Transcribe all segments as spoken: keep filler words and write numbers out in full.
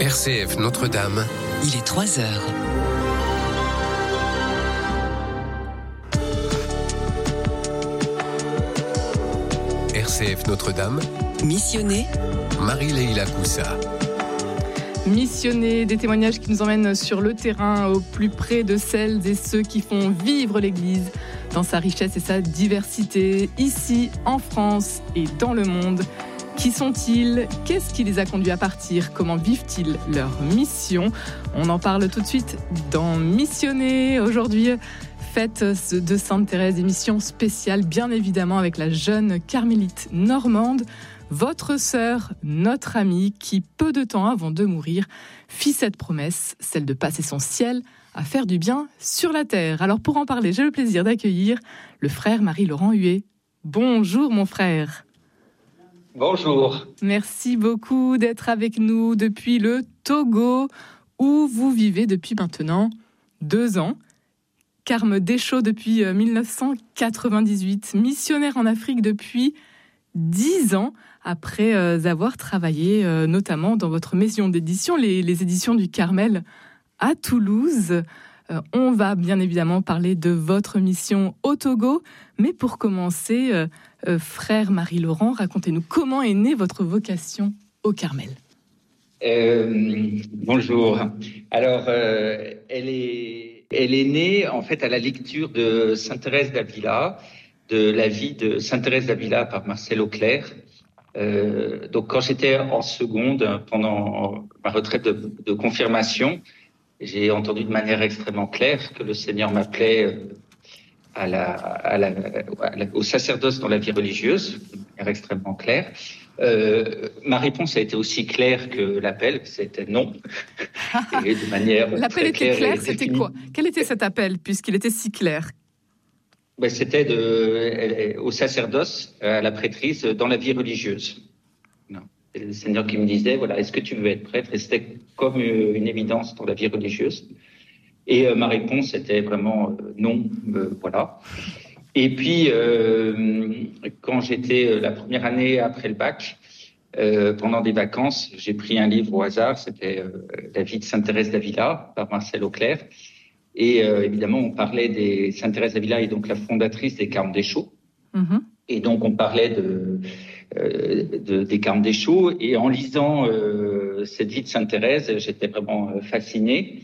R C F Notre-Dame. Il est trois heures. R C F Notre-Dame. Missionné. Marie-Leila Coussa. Missionner, des témoignages qui nous emmènent sur le terrain, au plus près de celles et ceux qui font vivre l'Église dans sa richesse et sa diversité, ici en France et dans le monde. Qui sont-ils ? Qu'est-ce qui les a conduits à partir ? Comment vivent-ils leur mission ? On en parle tout de suite dans Missionner. Aujourd'hui, fête de Sainte Thérèse, émission spéciale, bien évidemment, avec la jeune carmélite normande, votre sœur, notre amie, qui, peu de temps avant de mourir, fit cette promesse, celle de passer son ciel à faire du bien sur la terre. Alors, pour en parler, j'ai le plaisir d'accueillir le frère Marie-Laurent Huet. Bonjour, mon frère. Bonjour. Merci beaucoup d'être avec nous depuis le Togo, où vous vivez depuis maintenant deux ans. Carme Deschaux depuis dix-neuf cent quatre-vingt-dix-huit, missionnaire en Afrique depuis dix ans, après avoir travaillé notamment dans votre maison d'édition, les, les éditions du Carmel à Toulouse. On va bien évidemment parler de votre mission au Togo, mais pour commencer, euh, euh, frère Marie-Laurent, racontez-nous comment est née votre vocation au Carmel. Euh, bonjour. Alors, euh, elle est, elle est née en fait à la lecture de Sainte Thérèse d'Avila, de la vie de Sainte Thérèse d'Avila par Marcel Auclair. Euh, donc, quand j'étais en seconde, pendant ma retraite de, de confirmation, j'ai entendu de manière extrêmement claire que le Seigneur m'appelait à la, à la, à la, au sacerdoce dans la vie religieuse, de manière extrêmement claire. Euh, ma réponse a été aussi claire que l'appel, c'était non. Et de manière l'appel était claire, clair, c'était quoi ? Quel était cet appel, puisqu'il était si clair ? Ben, c'était de, au sacerdoce, à la prêtrise, dans la vie religieuse. Non. C'est le Seigneur qui me disait, voilà, est-ce que tu veux être prêtre ? Et c'était comme une évidence dans la vie religieuse. Et euh, ma réponse était vraiment euh, non, euh, voilà. Et puis, euh, quand j'étais euh, la première année après le bac, euh, pendant des vacances, j'ai pris un livre au hasard, c'était euh, La vie de Sainte Thérèse d'Avila par Marcel Auclair. Et euh, évidemment, on parlait des Sainte Thérèse d'Avila est donc la fondatrice des Carmes Deschaux. Mm-hmm. Et donc, on parlait de Euh, de, des Carmes Deschaux, et en lisant euh, cette vie de Sainte Thérèse, j'étais vraiment euh, fasciné.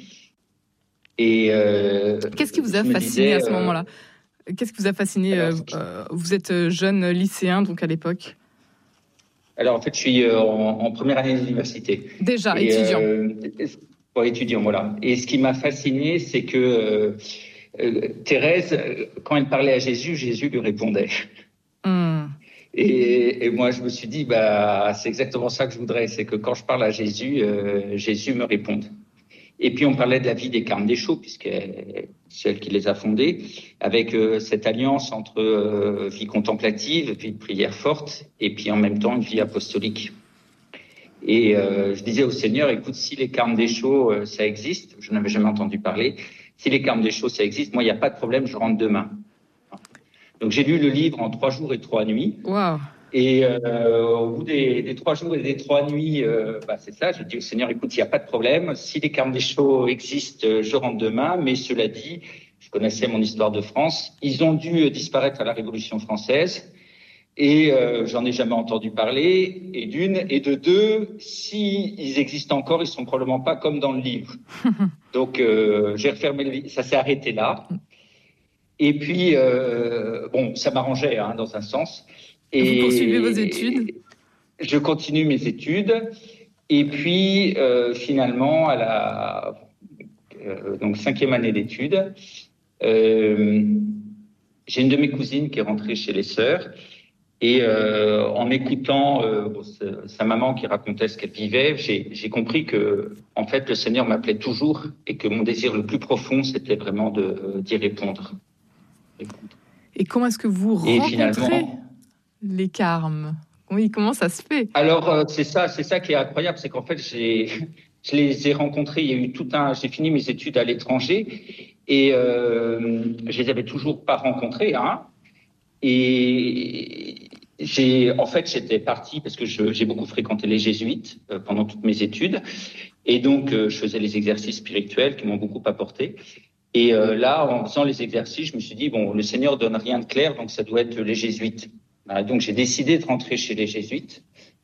Et euh, qu'est-ce qui vous a fasciné disais, à ce moment-là ? Qu'est-ce qui vous a fasciné alors, euh, Vous êtes jeune lycéen, donc à l'époque. Alors en fait, je suis euh, en, en première année d'université. Déjà et, étudiant. Euh, bon, étudiant, voilà. Et ce qui m'a fasciné, c'est que euh, euh, Thérèse, quand elle parlait à Jésus, Jésus lui répondait. Mm. Et, et moi, je me suis dit, bah, c'est exactement ça que je voudrais, c'est que quand je parle à Jésus, euh, Jésus me réponde. Et puis, on parlait de la vie des Carmes Deschaux, puisque c'est elle qui les a fondées, avec euh, cette alliance entre euh, vie contemplative, vie de prière forte, et puis en même temps une vie apostolique. Et euh, je disais au Seigneur, écoute, si les Carmes Deschaux, euh, ça existe, je n'avais jamais entendu parler, si les Carmes Deschaux, ça existe, moi, il n'y a pas de problème, je rentre demain. Donc, j'ai lu le livre en trois jours et trois nuits. Wow. Et euh, au bout des, des trois jours et des trois nuits, euh, bah, c'est ça, j'ai dit au Seigneur, écoute, il n'y a pas de problème. Si les Carmes Deschaux existent, je rentre demain. Mais cela dit, je connaissais mon histoire de France. Ils ont dû disparaître à la Révolution française. Et euh, j'en ai jamais entendu parler. Et d'une, et de deux, si ils existent encore, ils sont probablement pas comme dans le livre. Donc, euh, j'ai refermé le livre. Ça s'est arrêté là. Et puis, euh, bon, ça m'arrangeait hein, dans un sens. Et vous poursuivez vos études ? Je continue mes études. Et puis, euh, finalement, à la euh, donc cinquième année d'études, euh, j'ai une de mes cousines qui est rentrée chez les sœurs. Et euh, en écoutant euh, sa maman qui racontait ce qu'elle vivait, j'ai, j'ai compris que, en fait, le Seigneur m'appelait toujours et que mon désir le plus profond, c'était vraiment de, d'y répondre. Et comment est-ce que vous et rencontrez les Carmes ? Oui, comment ça se fait ? Alors, euh, c'est ça, c'est ça qui est incroyable, c'est qu'en fait, j'ai, je les ai rencontrés, il y a eu tout un... J'ai fini mes études à l'étranger et euh, je les avais toujours pas rencontrés, hein. Et j'ai, en fait, j'étais parti parce que je, j'ai beaucoup fréquenté les jésuites euh, pendant toutes mes études. Et donc, euh, je faisais les exercices spirituels qui m'ont beaucoup apporté. Et euh, là, en faisant les exercices, je me suis dit, bon, le Seigneur donne rien de clair, donc ça doit être les jésuites. Voilà, donc, j'ai décidé de rentrer chez les jésuites.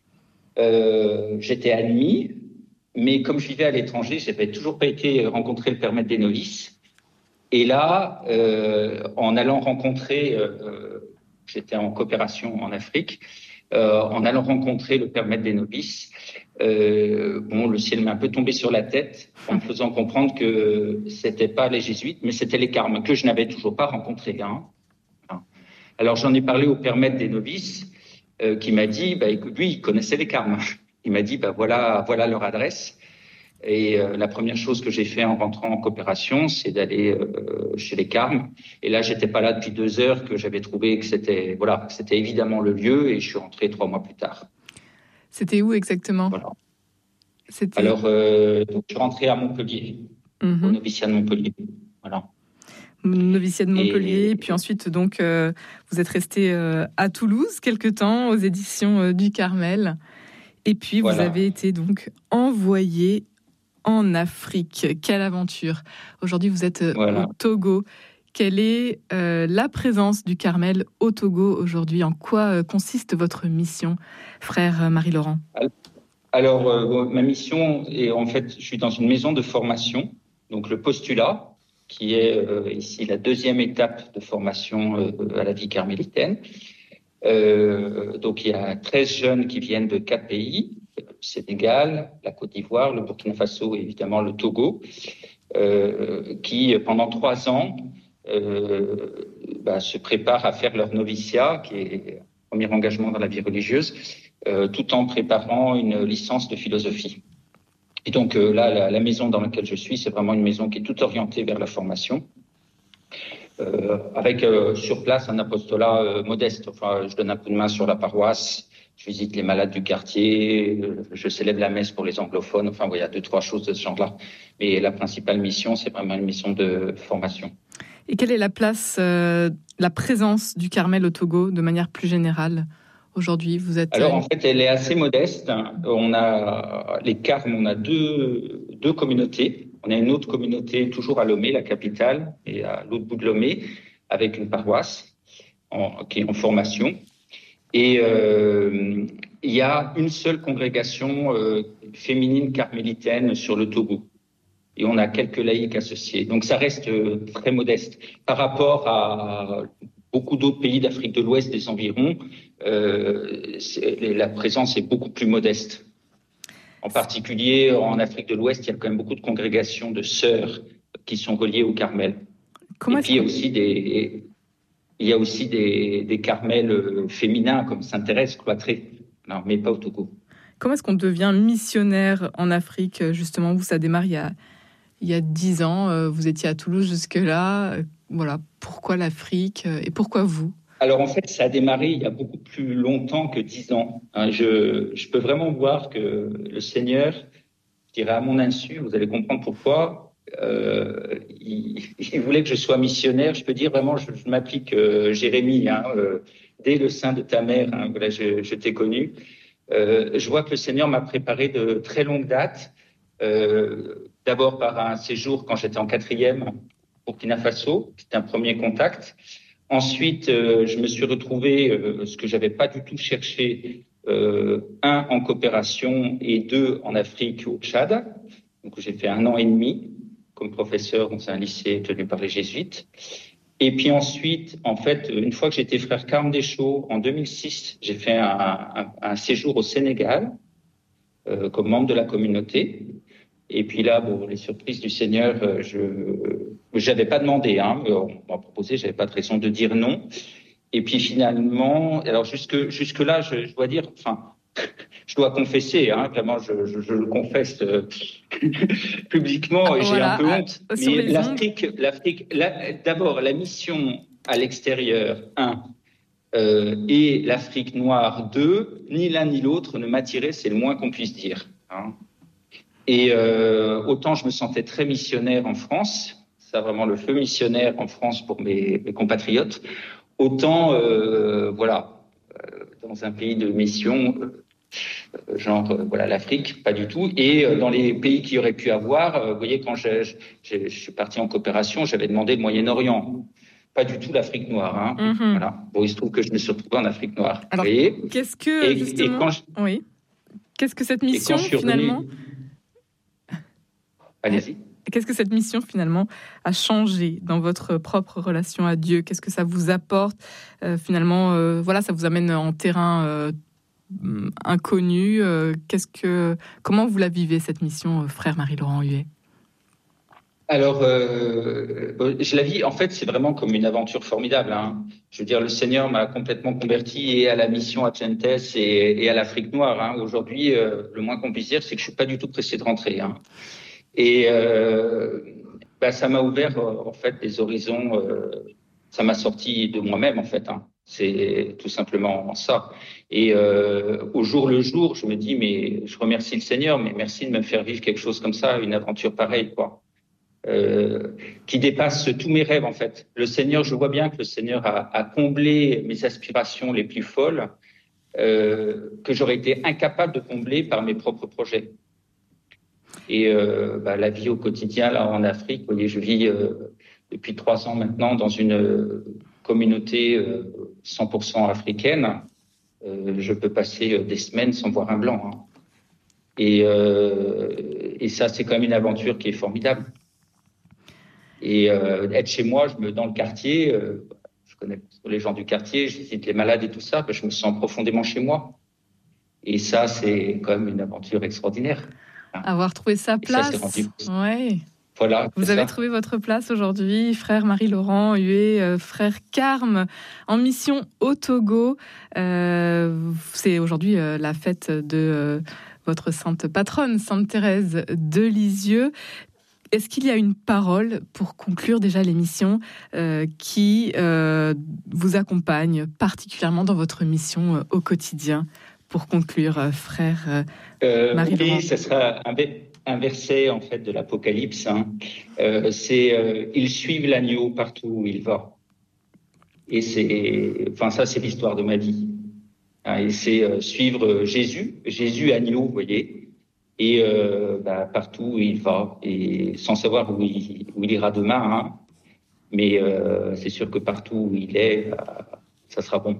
Euh, j'étais admis, mais comme je vivais à l'étranger, je n'avais toujours pas été rencontrer le père maître des novices. Et là, euh, en allant rencontrer, euh, j'étais en coopération en Afrique, euh, en allant rencontrer le père maître des novices, euh, bon, le ciel m'est un peu tombé sur la tête en me faisant comprendre que c'était pas les jésuites, mais c'était les carmes, que je n'avais toujours pas rencontrés. Hein. Alors j'en ai parlé au père maître des novices, euh, qui m'a dit, bah, lui, il connaissait les carmes. Il m'a dit, bah, voilà, voilà leur adresse. Et euh, la première chose que j'ai fait en rentrant en coopération, c'est d'aller euh, chez les carmes. Et là, j'étais pas là depuis deux heures, que j'avais trouvé que c'était, voilà, c'était évidemment le lieu, et je suis rentré trois mois plus tard. C'était où exactement? Voilà. C'était... Alors, euh, donc, je suis rentré à Montpellier, mm-hmm. au noviciat de Montpellier. Voilà. Noviciat de Montpellier, et puis et... ensuite, donc, euh, vous êtes resté euh, à Toulouse quelque temps, aux éditions euh, du Carmel. Et puis, vous voilà. avez été donc envoyé en Afrique. Quelle aventure! Aujourd'hui, vous êtes voilà. au Togo. Quelle est euh, la présence du Carmel au Togo aujourd'hui? En quoi euh, consiste votre mission, frère Marie-Laurent? Alors, euh, ma mission est, en fait, je suis dans une maison de formation, donc le postulat, qui est euh, ici la deuxième étape de formation euh, à la vie carmélitaine. Euh, donc, il y a treize jeunes qui viennent de quatre pays, le Sénégal, la Côte d'Ivoire, le Burkina Faso et évidemment le Togo, euh, qui, pendant trois ans, euh, bah, se préparent à faire leur noviciat, qui est le premier engagement dans la vie religieuse, euh, tout en préparant une licence de philosophie. Et donc euh, là, la, la maison dans laquelle je suis, c'est vraiment une maison qui est toute orientée vers la formation. Euh, avec euh, sur place un apostolat euh, modeste. Enfin, je donne un coup de main sur la paroisse, je visite les malades du quartier, euh, je célèbre la messe pour les anglophones. Enfin, il y a deux, trois choses de ce genre-là. Mais la principale mission, c'est vraiment une mission de formation. Et quelle est la place, euh, la présence du Carmel au Togo de manière plus générale aujourd'hui? Vous êtes... Alors, en fait, elle est assez modeste. On a les Carmes, on a deux, deux communautés. On a une autre communauté toujours à Lomé, la capitale, et à l'autre bout de Lomé, avec une paroisse en, qui est en formation. Et euh, il y a une seule congrégation euh, féminine carmélitaine sur le Togo. Et on a quelques laïcs associés. Donc ça reste euh, très modeste. Par rapport à beaucoup d'autres pays d'Afrique de l'Ouest, des environs, euh, la présence est beaucoup plus modeste. En particulier, en Afrique de l'Ouest, il y a quand même beaucoup de congrégations de sœurs qui sont reliées au Carmel. Comment Et puis, il y a aussi des, il y a aussi des, des Carmels féminins, comme Sainte-Thérèse cloîtrée. Non, mais pas au Togo. Comment est-ce qu'on devient missionnaire en Afrique, justement? Vous, ça démarre il y a, il y a dix ans. Vous étiez à Toulouse jusque-là. Voilà. Pourquoi l'Afrique et pourquoi vous? Alors, en fait, ça a démarré il y a beaucoup plus longtemps que dix ans. Hein, je, je peux vraiment voir que le Seigneur, je dirais à mon insu, vous allez comprendre pourquoi, euh, il, il voulait que je sois missionnaire. Je peux dire vraiment, je, je m'applique euh, Jérémie, hein, euh, dès le sein de ta mère, hein, voilà, je, je t'ai connu. Euh, je vois que le Seigneur m'a préparé de très longue date, euh, d'abord par un séjour quand j'étais en quatrième au Burkina Faso, c'était un premier contact. Ensuite, euh, je me suis retrouvé, euh, ce que j'avais pas du tout cherché, euh, un en coopération et deux en Afrique au Tchad. Donc j'ai fait un an et demi comme professeur dans un lycée tenu par les jésuites. Et puis ensuite, en fait, une fois que j'étais frère Carme des Chaux, en deux mille six, j'ai fait un, un, un séjour au Sénégal euh, comme membre de la communauté. Et puis là, bon, les surprises du Seigneur, euh, je j'avais pas demandé, hein, on m'a proposé, j'avais pas de raison de dire non. Et puis finalement, alors jusque jusque là, je, je dois dire, enfin, je dois confesser, hein, vraiment, je, je, je le confesse euh, publiquement, et ah, j'ai voilà, un peu honte. Euh, mais l'Afrique, l'Afrique, la, d'abord la mission à l'extérieur, un, euh, et l'Afrique noire, deux, ni l'un ni l'autre ne m'attirait, c'est le moins qu'on puisse dire. Hein. Et euh, autant je me sentais très missionnaire en France, ça vraiment le feu missionnaire en France pour mes, mes compatriotes, autant euh, voilà, euh, dans un pays de mission, euh, genre euh, voilà l'Afrique, pas du tout. Et euh, dans les pays qui auraient pu avoir, euh, vous voyez, quand je, je, je, je suis parti en coopération, j'avais demandé le Moyen-Orient, pas du tout l'Afrique noire. Hein. Mm-hmm. Voilà. Bon, il se trouve que je me suis retrouvé en Afrique noire. Alors, vous voyez qu'est-ce que et, justement et quand je... Oui. Qu'est-ce que cette mission finalement revenu... Allez-y. Qu'est-ce que cette mission finalement a changé dans votre propre relation à Dieu? Qu'est-ce que ça vous apporte euh, finalement euh, voilà, ça vous amène en terrain euh, inconnu. Euh, qu'est-ce que, comment vous la vivez cette mission, frère Marie-Laurent Huet? Alors, euh, je la vis, en fait, c'est vraiment comme une aventure formidable. Hein. Je veux dire, le Seigneur m'a complètement converti et à la mission à Gentes et, et à l'Afrique noire. Hein. Aujourd'hui, euh, le moins qu'on puisse dire, c'est que je suis pas du tout pressé de rentrer. Hein. Et euh, bah, ça m'a ouvert, euh, en fait, des horizons. Euh, ça m'a sorti de moi-même, en fait. Hein. C'est tout simplement ça. Et euh, au jour le jour, je me dis, mais je remercie le Seigneur, mais merci de me faire vivre quelque chose comme ça, une aventure pareille, quoi. Euh, qui dépasse tous mes rêves, en fait. Le Seigneur, je vois bien que le Seigneur a, a comblé mes aspirations les plus folles, euh, que j'aurais été incapable de combler par mes propres projets. Et euh, bah, la vie au quotidien, là, en Afrique, vous voyez, je vis euh, depuis trois ans maintenant dans une euh, communauté euh, cent pour cent africaine. Euh, je peux passer des semaines sans voir un blanc. Hein. Et, euh, et ça, c'est quand même une aventure qui est formidable. Et euh, être chez moi, je me dans le quartier, euh, je connais les gens du quartier, je visite les malades et tout ça, ben, je me sens profondément chez moi. Et ça, c'est quand même une aventure extraordinaire. Avoir trouvé sa place. Ouais. Voilà. Vous avez ça. trouvé votre place aujourd'hui, frère Marie-Laurent Huet, euh, frère Carme, en mission au Togo. Euh, c'est aujourd'hui euh, la fête de euh, votre sainte patronne, Sainte Thérèse de Lisieux. Est-ce qu'il y a une parole pour conclure déjà l'émission euh, qui euh, vous accompagne particulièrement dans votre mission euh, au quotidien? Pour conclure, euh, frère euh, Marie-Laurent. Oui, ce sera un, un verset en fait de l'Apocalypse. Hein. Euh, c'est euh, ils suivent l'agneau partout où il va. Et c'est, enfin ça, c'est l'histoire de ma vie. Hein, et c'est euh, suivre Jésus, Jésus agneau, vous voyez. Et euh, bah, partout où il va, et sans savoir où il, où il ira demain, hein. Mais euh, c'est sûr que partout où il est, bah, ça sera bon.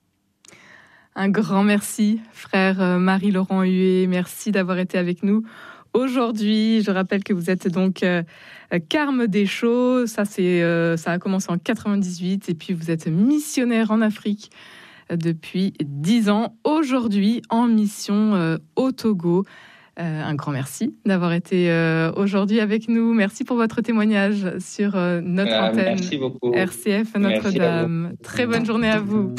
Un grand merci, frère Marie-Laurent Huet. Merci d'avoir été avec nous aujourd'hui. Je rappelle que vous êtes donc euh, Carme des Chaux. Ça, c'est, euh, ça a commencé en quatre-vingt-dix-huit. Et puis, vous êtes missionnaire en Afrique depuis dix ans. Aujourd'hui, en mission euh, au Togo. Euh, un grand merci d'avoir été euh, aujourd'hui avec nous. Merci pour votre témoignage sur euh, notre euh, antenne merci beaucoup. R C F Notre-Dame. Très bonne journée à vous.